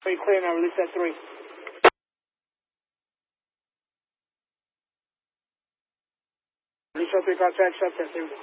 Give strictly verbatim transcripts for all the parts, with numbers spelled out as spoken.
Pretty clear now, release that three. Release that three, contact, shut test, here we go.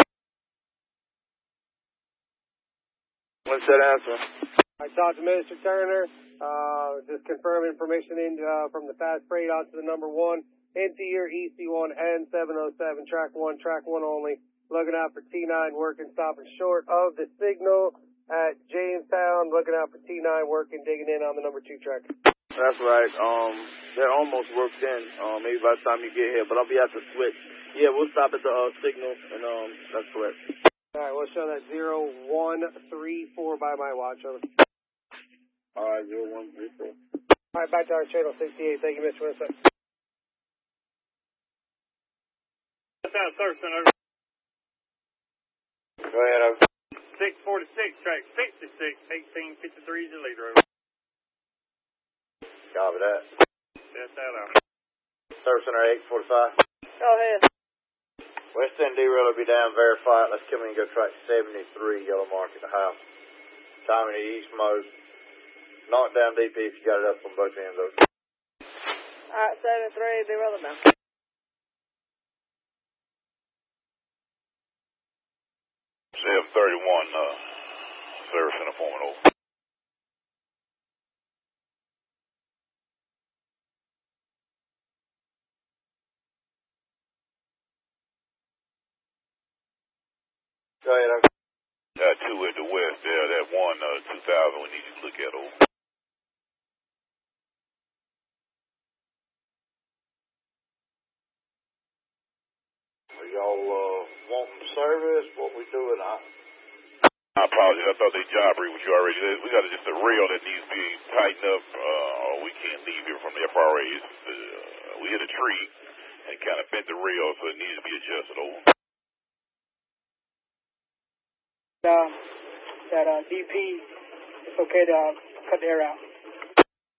What's that answer? I talked to Mister Turner, uh, just confirm information in, uh, from the fast freight onto the number one. Into your E C one and seven oh seven, track one, track one only. Looking out for T nine working, stopping short of the signal at Jamestown. Looking out for T nine working, digging in on the number two track. That's right. Um, they're almost worked in, um, maybe by the time you get here, but I'll be at the switch. Yeah, we'll stop at the uh, signal, and um, that's correct. All right, we'll show that zero one three four by my watch. Over. All right, zero one three four. All right, back to our channel sixty-eight. Thank you, Mister Winston. Thurston, over. Go ahead, over. six forty-six, track sixty-six, eighteen fifty-three is your leader, over. Copy that. That's that out. Service Center eight forty-five. Go ahead. West End derail will be down, verify it. Let's come in and go track seventy-three, yellow mark at the house. Timing the east most. Knock down D P if you got it up on both ends, over. Alright, seventy-three, derail it now. seven thirty-one, uh, service center forming over. Go ahead, over. Uh, two at the west there, that one, uh, two thousand we need you to look at, over. Are y'all, uh, wanting service? What we doing? I... I apologize, I thought they job read with you already. We got just a rail that needs to be tightened up, uh, or we can't leave here from the F R A. It's, uh, we hit a tree and kind of bent the rail, so it needs to be adjusted, over. Uh, that uh, D P, it's okay to uh, cut the air out.